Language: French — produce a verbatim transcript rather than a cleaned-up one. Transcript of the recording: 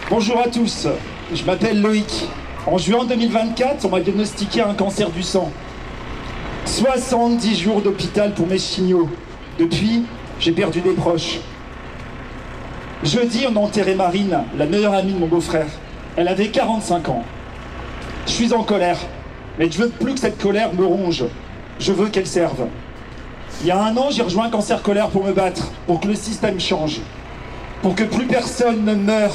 Bonjour à tous, je m'appelle Loïc. En juin deux mille vingt-quatre, on m'a diagnostiqué un cancer du sang. soixante-dix jours d'hôpital pour mes signaux. Depuis, j'ai perdu des proches. Jeudi, on a enterré Marine, la meilleure amie de mon beau-frère. Elle avait quarante-cinq ans. Je suis en colère, mais je veux plus que cette colère me ronge. Je veux qu'elle serve. Il y a un an, j'ai rejoint Cancer Colère pour me battre, pour que le système change, pour que plus personne ne meure